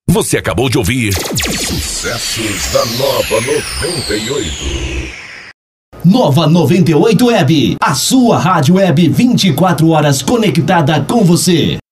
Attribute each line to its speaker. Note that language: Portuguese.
Speaker 1: Você acabou de ouvir
Speaker 2: Sucessos da Nova 98.
Speaker 3: Nova 98 Web, a sua rádio web 24 horas conectada com você.